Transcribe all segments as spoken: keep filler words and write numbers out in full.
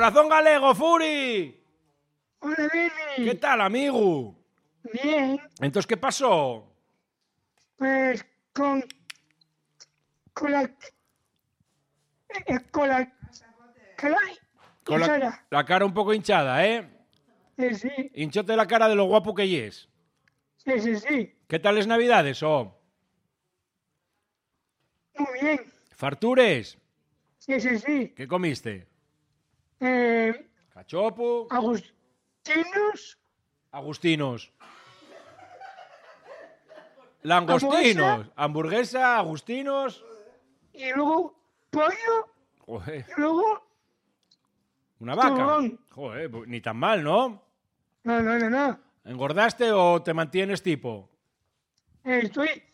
Corazón galego, Furi. Hola, Billy. ¿Qué tal, amigo? Bien. Entonces, ¿qué pasó? Pues con... Con la... eh, Con la... Caray. Con la, Cara. la cara un poco hinchada, ¿eh? Sí, sí. Hinchote la cara de lo guapo que es. Sí, sí, sí. ¿Qué tal es Navidades, oh? Muy bien. ¿Fartures? Sí, sí, sí. ¿Qué comiste? Eh... ¿Cachopo? Agustinos. Agustinos. Langostinos. Hamburguesa, agustinos. Y luego pollo. Joder. Y luego... Una vaca. Turrón. Joder, pues ni tan mal, ¿no? No, no, no, no. ¿Engordaste o te mantienes tipo? Eh, Estoy...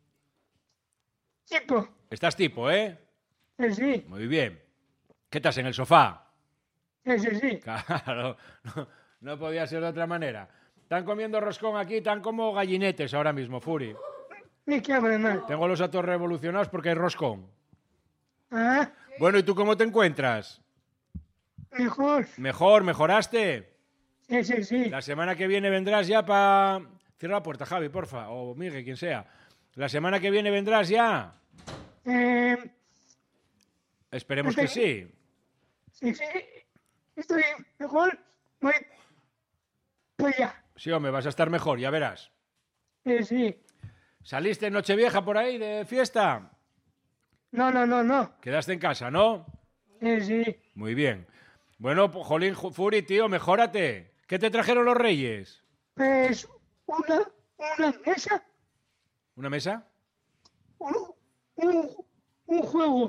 Tipo. Estás tipo, ¿eh? Sí, sí. Muy bien. ¿Qué estás en el sofá? Sí, sí, sí. Claro, no, no podía ser de otra manera. Están comiendo roscón aquí, están como gallinetes ahora mismo, Furi. Me cago en mal. Tengo los atos revolucionados porque hay roscón. Ah, Bueno, ¿y tú cómo te encuentras? mejor. ¿Mejor? ¿Mejoraste? Sí, sí, sí. La semana que viene vendrás ya para... Cierra la puerta, Javi, porfa. O Miguel, quien sea. La semana que viene vendrás ya. Eh, Esperemos que sí. sí, sí. Estoy mejor. Voy pues ya. Sí, hombre, vas a estar mejor, ya verás. Sí, sí. ¿Saliste en Nochevieja por ahí de fiesta? No, no, no, no. Quedaste en casa, ¿no? Sí, sí. Muy bien. Bueno, pues, jolín, Furi, tío, mejórate. ¿Qué te trajeron los reyes? Pues una, una mesa, ¿Una mesa? un, un, un juego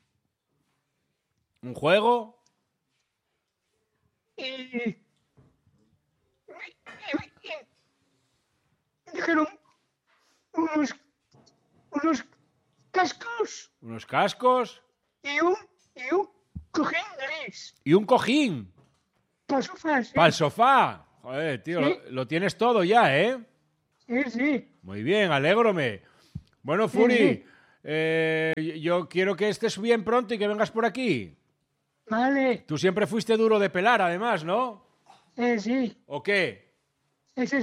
¿Un juego? y, y, y- y dijeron unos, unos cascos ¿Unos cascos? y un, y un cojín gris ¿Y un cojín? para sofá, sí. ¿Para el sofá? Joder, tío, Sí. lo, lo tienes todo ya, ¿eh? Sí, sí. Muy bien, alégrome. Bueno, Furi, sí. eh, yo quiero que estés bien pronto y que vengas por aquí. Vale. Tú siempre fuiste duro de pelar, además, ¿no? Sí, sí. ¿O qué? Ese